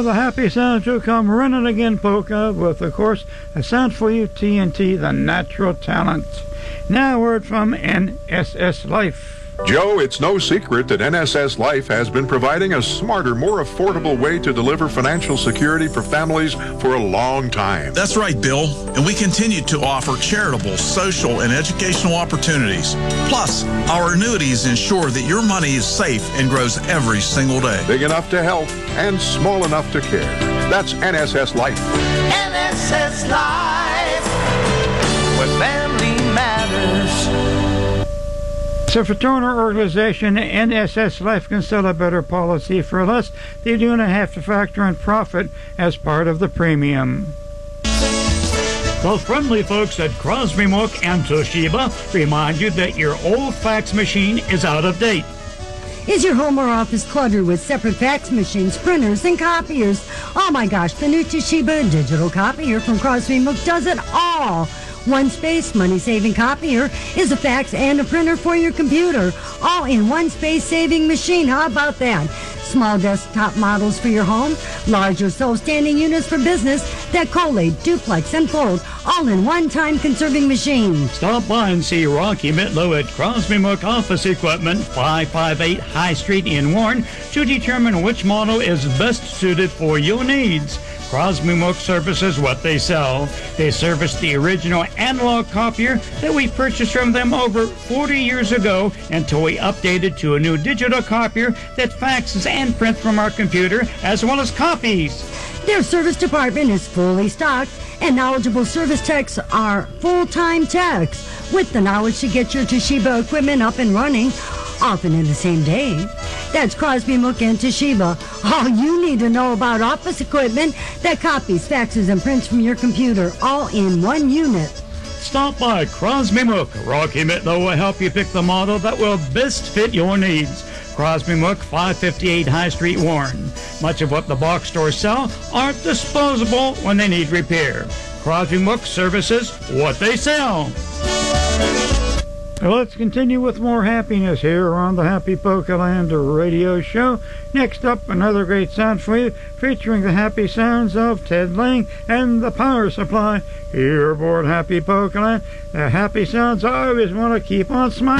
the happy sounds will come running again, Polka, with, of course, a sound for you, TNT, the natural talent. Now, a word from NSS Life. Joe, it's no secret that NSS Life has been providing a smarter, more affordable way to deliver financial security for families for a long time. That's right, Bill. And we continue to offer charitable, social, and educational opportunities. Plus, our annuities ensure that your money is safe and grows every single day. Big enough to help and small enough to care. That's NSS Life. NSS Life, where family matters. So for donor organization, NSS Life can sell a better policy for less. They do not have to factor in profit as part of the premium. The friendly folks at Crosby, Mook and Toshiba remind you that your old fax machine is out of date. Is your home or office cluttered with separate fax machines, printers, and copiers? Oh my gosh, the new Toshiba digital copier from Crosby, Mook does it all. One space, money-saving copier is a fax and a printer for your computer, all in one space-saving machine. How about that? Small desktop models for your home, larger self-standing units for business that collate, duplex, and fold, all in one time-conserving machine. Stop by and see Rocky Mitlow at Crosby Mook Office Equipment, 558 High Street in Warren, to determine which model is best suited for your needs. Crosby Mook services what they sell. They service the original analog copier that we purchased from them over 40 years ago until we updated to a new digital copier that faxes and prints from our computer as well as copies. Their service department is fully stocked, and knowledgeable service techs are full-time techs with the knowledge to get your Toshiba equipment up and running, often in the same day. That's Crosby, Mook, and Toshiba. All you need to know about office equipment that copies, faxes, and prints from your computer, all in one unit. Stop by Crosby Mook. Rocky Mitlow will help you pick the model that will best fit your needs. Crosby Mook, 558 High Street, Warren. Much of what the box stores sell aren't disposable when they need repair. Crosby Mook services what they sell. Well, let's continue with more happiness here on the Happy Polkaland radio show. Next up, another great sound for you, featuring the happy sounds of Ted Lang and the Power Supply. Here aboard Happy Polkaland, the happy sounds I always want to keep on smiling.